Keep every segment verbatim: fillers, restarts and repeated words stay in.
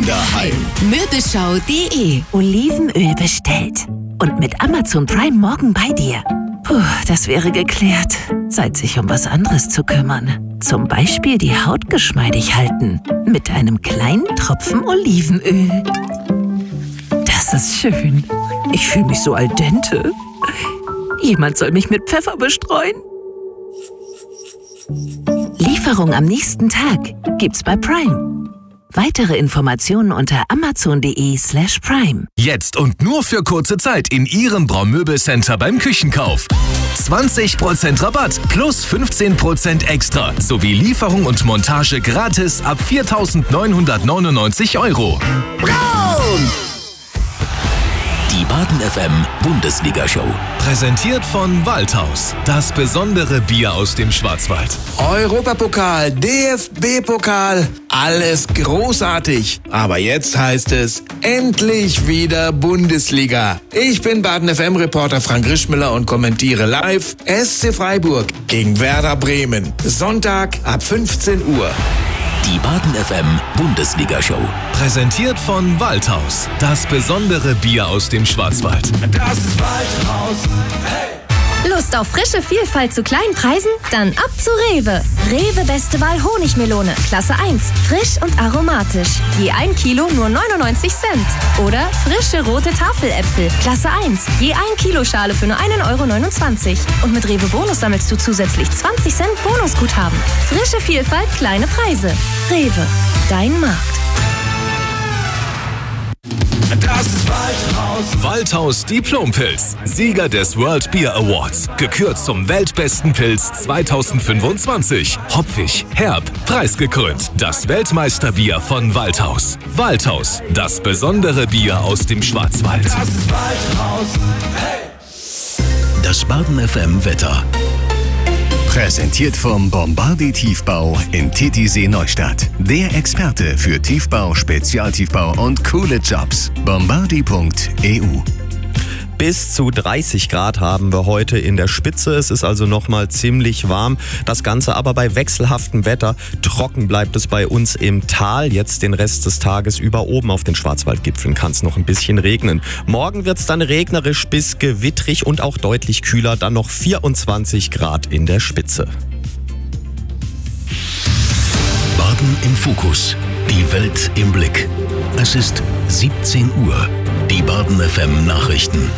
Kinderheim. Möbelschau punkt de. Olivenöl bestellt. Und mit Amazon Prime morgen bei dir. Puh, das wäre geklärt. Zeit, sich um was anderes zu kümmern. Zum Beispiel die Haut geschmeidig halten. Mit einem kleinen Tropfen Olivenöl. Das ist schön. Ich fühle mich so al dente. Jemand soll mich mit Pfeffer bestreuen. Lieferung am nächsten Tag gibt's bei Prime. Weitere Informationen unter amazon punkt de slash prime. Jetzt und nur für kurze Zeit in Ihrem Braumöbelcenter beim Küchenkauf. zwanzig Prozent Rabatt plus fünfzehn Prozent extra sowie Lieferung und Montage gratis ab viertausendneunhundertneunundneunzig Euro. Braun! Die Baden F M Bundesliga-Show. Präsentiert von Waldhaus. Das besondere Bier aus dem Schwarzwald. Europapokal, D F B-Pokal, alles großartig. Aber jetzt heißt es, endlich wieder Bundesliga. Ich bin Baden F M-Reporter Frank Rischmüller und kommentiere live S C Freiburg gegen Werder Bremen. Sonntag ab fünfzehn Uhr. Die Baden F M Bundesliga-Show. Präsentiert von Waldhaus. Das besondere Bier aus dem Schwarzwald. Das ist Waldhaus. Hey! Lust auf frische Vielfalt zu kleinen Preisen? Dann ab zu Rewe. Rewe Beste Wahl Honigmelone, Klasse eins. Frisch und aromatisch. Je ein Kilo nur neunundneunzig Cent. Oder frische rote Tafeläpfel, Klasse eins. Je ein Kilo Schale für nur einen Euro neunundzwanzig. Und mit Rewe Bonus sammelst du zusätzlich zwanzig Cent Bonusguthaben. Frische Vielfalt, kleine Preise. Rewe, dein Markt. Das ist Waldhaus. Waldhaus Diplompilz. Sieger des World Beer Awards. Gekürt zum weltbesten Pilz zweitausendfünfundzwanzig. Hopfig, herb, preisgekrönt. Das Weltmeisterbier von Waldhaus. Waldhaus. Das besondere Bier aus dem Schwarzwald. Das ist Waldhaus. Hey! Das Baden F M Wetter. Präsentiert vom Bombardier Tiefbau in Titisee Neustadt. Der Experte für Tiefbau, Spezialtiefbau und coole Jobs. bombardier punkt e u. Bis zu dreißig Grad haben wir heute in der Spitze. Es ist also nochmal ziemlich warm. Das Ganze aber bei wechselhaftem Wetter. Trocken bleibt es bei uns im Tal. Jetzt den Rest des Tages über. Oben auf den Schwarzwaldgipfeln kann es noch ein bisschen regnen. Morgen wird es dann regnerisch bis gewittrig und auch deutlich kühler. Dann noch vierundzwanzig Grad in der Spitze. Baden im Fokus. Die Welt im Blick. Es ist siebzehn Uhr. Die Baden F M Nachrichten.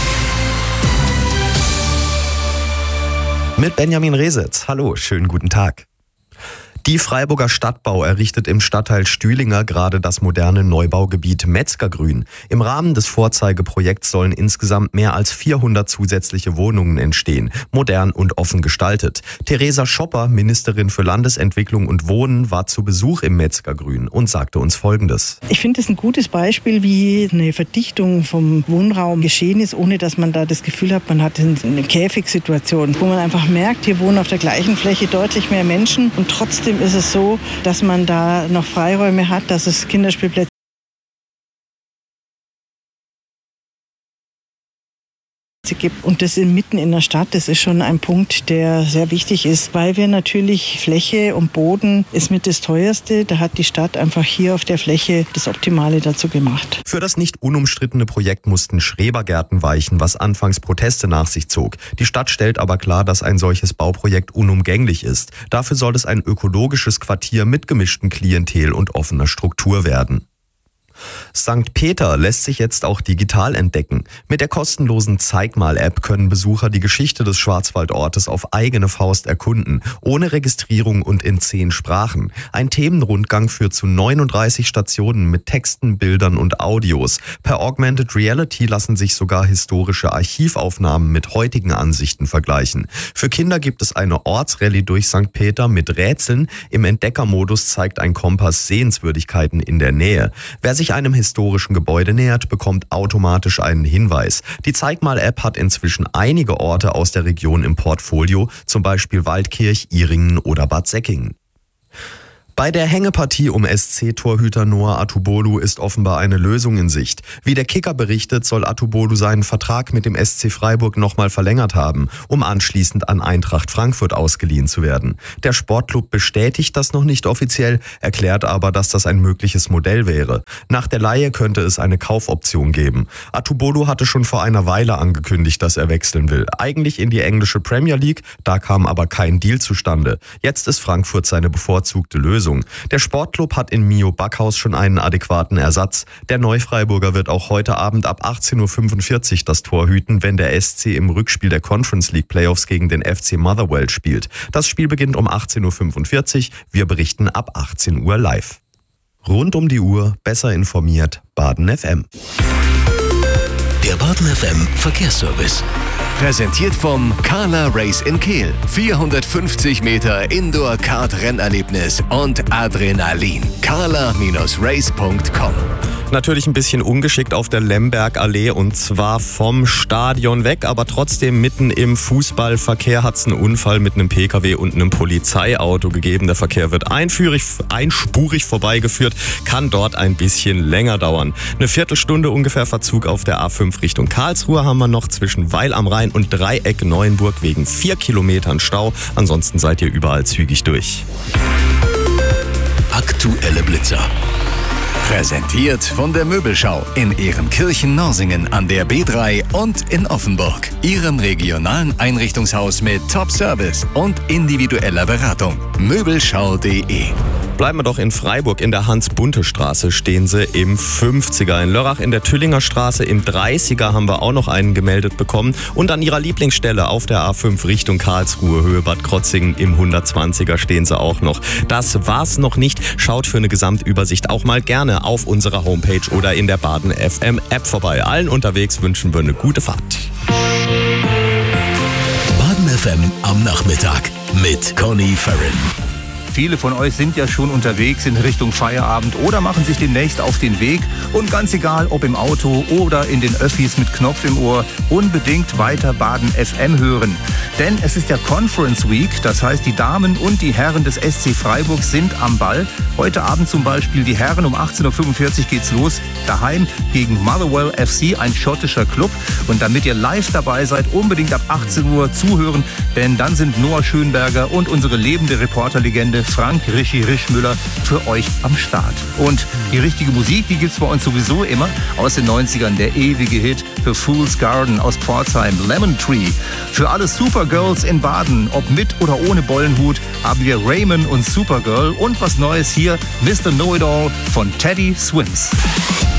Mit Benjamin Resitz. Hallo, schönen guten Tag. Die Freiburger Stadtbau errichtet im Stadtteil Stühlinger gerade das moderne Neubaugebiet Metzgergrün. Im Rahmen des Vorzeigeprojekts sollen insgesamt mehr als vierhundert zusätzliche Wohnungen entstehen, modern und offen gestaltet. Theresa Schopper, Ministerin für Landesentwicklung und Wohnen, war zu Besuch im Metzgergrün und sagte uns Folgendes. Ich finde es ein gutes Beispiel, wie eine Verdichtung vom Wohnraum geschehen ist, ohne dass man da das Gefühl hat, man hat eine Käfigsituation, wo man einfach merkt, hier wohnen auf der gleichen Fläche deutlich mehr Menschen und trotzdem ist es so, dass man da noch Freiräume hat, dass es Kinderspielplätze gibt. Und das mitten in der Stadt, das ist schon ein Punkt, der sehr wichtig ist, weil wir natürlich Fläche und Boden ist mit das Teuerste. Da hat die Stadt einfach hier auf der Fläche das Optimale dazu gemacht. Für das nicht unumstrittene Projekt mussten Schrebergärten weichen, was anfangs Proteste nach sich zog. Die Stadt stellt aber klar, dass ein solches Bauprojekt unumgänglich ist. Dafür soll es ein ökologisches Quartier mit gemischtem Klientel und offener Struktur werden. Sankt Peter lässt sich jetzt auch digital entdecken. Mit der kostenlosen Zeig-mal-App können Besucher die Geschichte des Schwarzwaldortes auf eigene Faust erkunden, ohne Registrierung und in zehn Sprachen. Ein Themenrundgang führt zu neununddreißig Stationen mit Texten, Bildern und Audios. Per Augmented Reality lassen sich sogar historische Archivaufnahmen mit heutigen Ansichten vergleichen. Für Kinder gibt es eine Ortsrallye durch Sankt Peter mit Rätseln. Im Entdeckermodus zeigt ein Kompass Sehenswürdigkeiten in der Nähe. Wer sich einem historischen Gebäude nähert, bekommt automatisch einen Hinweis. Die Zeig-mal-App hat inzwischen einige Orte aus der Region im Portfolio, zum Beispiel Waldkirch, Ihringen oder Bad Säckingen. Bei der Hängepartie um S C-Torhüter Noah Atubolu ist offenbar eine Lösung in Sicht. Wie der Kicker berichtet, soll Atubolu seinen Vertrag mit dem S C Freiburg nochmal verlängert haben, um anschließend an Eintracht Frankfurt ausgeliehen zu werden. Der Sportclub bestätigt das noch nicht offiziell, erklärt aber, dass das ein mögliches Modell wäre. Nach der Leihe könnte es eine Kaufoption geben. Atubolu hatte schon vor einer Weile angekündigt, dass er wechseln will. Eigentlich in die englische Premier League, da kam aber kein Deal zustande. Jetzt ist Frankfurt seine bevorzugte Lösung. Der Sportclub hat in Mio Backhaus schon einen adäquaten Ersatz. Der Neufreiburger wird auch heute Abend ab achtzehn Uhr fünfundvierzig das Tor hüten, wenn der S C im Rückspiel der Conference League Playoffs gegen den F C Motherwell spielt. Das Spiel beginnt um achtzehn Uhr fünfundvierzig. Wir berichten ab achtzehn Uhr live. Rund um die Uhr, besser informiert, Baden F M. Der Baden F M Verkehrsservice. Präsentiert vom Carla Race in Kehl. vierhundertfünfzig Meter Indoor-Kart-Rennerlebnis und Adrenalin. carla Race punkt com. Natürlich ein bisschen ungeschickt auf der Lembergallee und zwar vom Stadion weg, aber trotzdem mitten im Fußballverkehr hat es einen Unfall mit einem P K W und einem Polizeiauto gegeben. Der Verkehr wird einführig, einspurig vorbeigeführt, kann dort ein bisschen länger dauern. Eine Viertelstunde ungefähr Verzug auf der A fünf Richtung Karlsruhe haben wir noch zwischen Weil am Rhein und Dreieck Neuenburg wegen vier Kilometern Stau. Ansonsten seid ihr überall zügig durch. Aktuelle Blitzer. Präsentiert von der Möbelschau in Ehrenkirchen-Norsingen an der B drei und in Offenburg. Ihrem regionalen Einrichtungshaus mit Top-Service und individueller Beratung. Möbelschau punkt de. Bleiben wir doch in Freiburg. In der Hans-Bunte-Straße stehen sie im fünfziger. In Lörrach in der Tüllinger Straße im dreißiger haben wir auch noch einen gemeldet bekommen. Und an ihrer Lieblingsstelle auf der A fünf Richtung Karlsruhe, Höhe Bad Krotzingen im hundertzwanziger stehen sie auch noch. Das war's noch nicht. Schaut für eine Gesamtübersicht auch mal gerne auf unserer Homepage oder in der Baden F M App vorbei. Allen unterwegs wünschen wir eine gute Fahrt. Baden F M am Nachmittag mit Conny Farren. Viele von euch sind ja schon unterwegs in Richtung Feierabend oder machen sich demnächst auf den Weg. Und ganz egal, ob im Auto oder in den Öffis mit Knopf im Ohr, unbedingt weiter Baden F M hören. Denn es ist ja Conference Week, das heißt, die Damen und die Herren des S C Freiburg sind am Ball. Heute Abend zum Beispiel die Herren, um achtzehn Uhr fünfundvierzig geht's los, daheim gegen Motherwell F C, ein schottischer Club. Und damit ihr live dabei seid, unbedingt ab achtzehn Uhr zuhören, denn dann sind Noah Schönberger und unsere lebende Reporterlegende Frank Richie Rischmüller für euch am Start. Und die richtige Musik, die gibt's bei uns sowieso immer aus den neunzigern. Der ewige Hit für Fool's Garden aus Pforzheim, Lemon Tree. Für alle Supergirls in Baden, ob mit oder ohne Bollenhut, haben wir Raymond und Supergirl. Und was Neues hier, Mister Know-It-All von Teddy Swims.